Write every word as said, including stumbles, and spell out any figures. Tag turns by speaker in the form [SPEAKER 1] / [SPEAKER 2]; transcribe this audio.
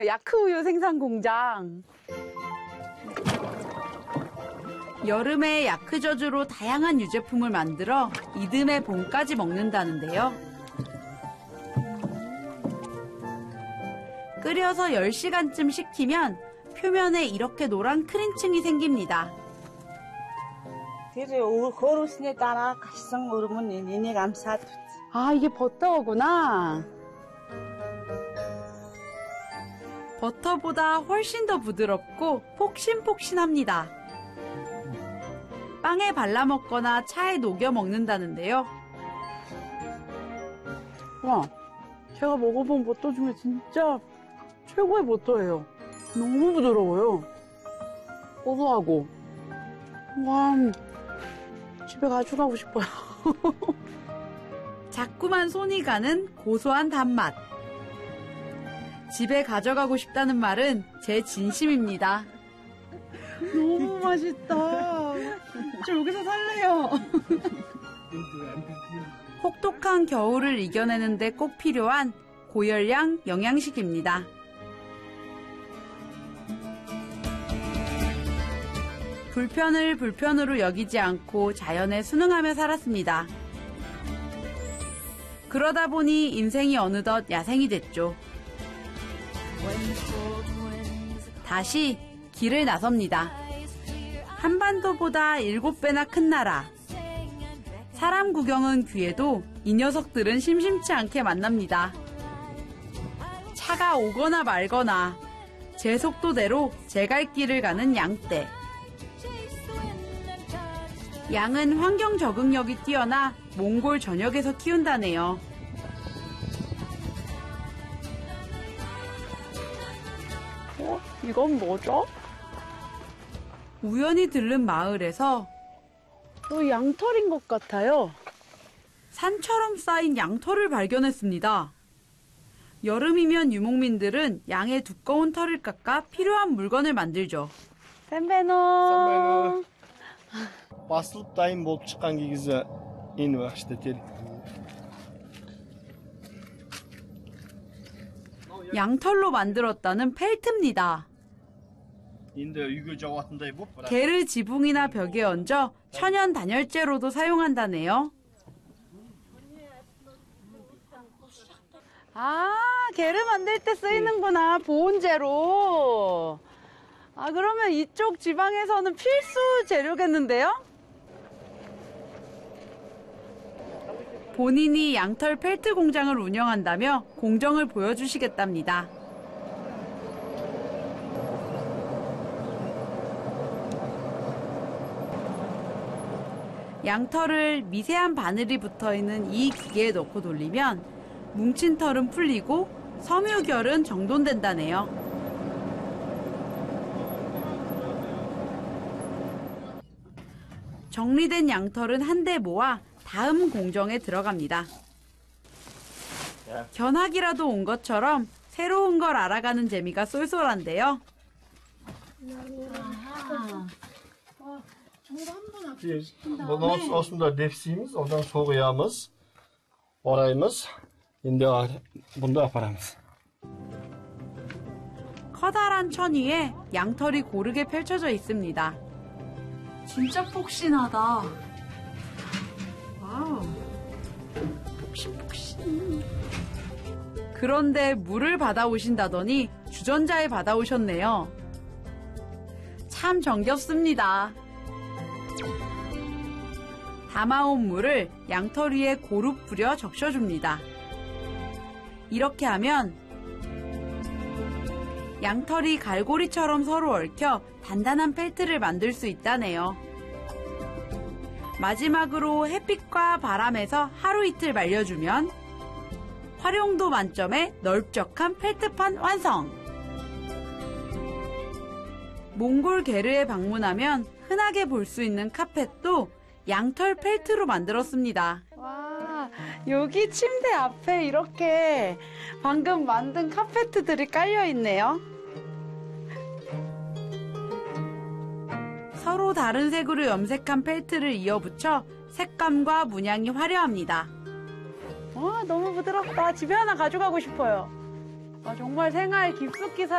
[SPEAKER 1] 야크우유 생산 공장.
[SPEAKER 2] 여름에 야크저주로 다양한 유제품을 만들어 이듬해 봄까지 먹는다는데요. 끓여서 열 시간쯤 식히면 표면에 이렇게 노란 크림층이 생깁니다.
[SPEAKER 3] 거르신에 따라 가시성 오르면 이니 감사.
[SPEAKER 1] 아, 이게 버터구나.
[SPEAKER 2] 버터보다 훨씬 더 부드럽고 폭신폭신합니다. 빵에 발라 먹거나 차에 녹여 먹는다는데요.
[SPEAKER 1] 와, 제가 먹어본 버터 중에 진짜 최고의 버터예요. 너무 부드러워요. 고소하고. 와, 집에 가져가고 싶어요.
[SPEAKER 2] 자꾸만 손이 가는 고소한 단맛. 집에 가져가고 싶다는 말은 제 진심입니다.
[SPEAKER 1] 너무 맛있다. 저 여기서 살래요.
[SPEAKER 2] 혹독한 겨울을 이겨내는데 꼭 필요한 고열량 영양식입니다. 불편을 불편으로 여기지 않고 자연에 순응하며 살았습니다. 그러다 보니 인생이 어느덧 야생이 됐죠. 다시 길을 나섭니다. 한반도보다 일곱 배나 큰 나라. 사람 구경은 귀해도 이 녀석들은 심심치 않게 만납니다. 차가 오거나 말거나 제 속도대로 제 갈 길을 가는 양떼. 양은 환경 적응력이 뛰어나 몽골 전역에서 키운다네요.
[SPEAKER 1] 어? 이건 뭐죠?
[SPEAKER 2] 우연히 들른 마을에서
[SPEAKER 1] 어, 양털인 것 같아요.
[SPEAKER 2] 산처럼 쌓인 양털을 발견했습니다. 여름이면 유목민들은 양의 두꺼운 털을 깎아 필요한 물건을 만들죠.
[SPEAKER 1] 샌베노.
[SPEAKER 4] Басылып дайын болып шыққан кезде ені бақшты тел.
[SPEAKER 2] 양털로 만들었다는 펠트입니다.
[SPEAKER 4] енді үйге жауатындай болып.
[SPEAKER 2] 개를 지붕이나 벽에 얹어 천연 단열재로도 사용한다네요.
[SPEAKER 1] 아, 게를 만들 때 쓰이는구나. 보온재로. 아, 그러면 이쪽 지방에서는 필수 재료겠는데요?
[SPEAKER 2] 본인이 양털 펠트 공장을 운영한다며 공정을 보여주시겠답니다. 양털을 미세한 바늘이 붙어있는 이 기계에 넣고 돌리면 뭉친 털은 풀리고 섬유결은 정돈된다네요. 정리된 양털은 한데 모아 다음 공정에 들어갑니다. 견학이라도 온 것처럼 새로운 걸 알아가는 재미가 쏠쏠한데요.
[SPEAKER 4] Бұны осында депсейміз, одан соғыямыз, ораймыз, енді бұнда апарамыз.
[SPEAKER 2] 커다란 천 위에 양털이 고르게 펼쳐져 있습니다. 진짜 폭신하다. 와우, 폭신폭신. 그런데 물을 받아오신다더니 주전자에 받아오셨네요. 참 정겹습니다. 담아온 물을 양털 위에 고루 뿌려 적셔줍니다. 이렇게 하면 양털이 갈고리처럼 서로 얽혀 단단한 펠트를 만들 수 있다네요. 마지막으로 햇빛과 바람에서 하루 이틀 말려주면 활용도 만점의 넓적한 펠트판 완성! 몽골 게르에 방문하면 흔하게 볼 수 있는 카펫도 양털 펠트로 만들었습니다.
[SPEAKER 1] 와, 여기 침대 앞에 이렇게 방금 만든 카페트들이 깔려 있네요.
[SPEAKER 2] 서로 다른 색으로 염색한 펠트를 이어붙여 색감과 문양이 화려합니다.
[SPEAKER 1] 와, 너무 부드럽다. 집에 하나 가져가고 싶어요. 아, 정말 생활 깊숙이 살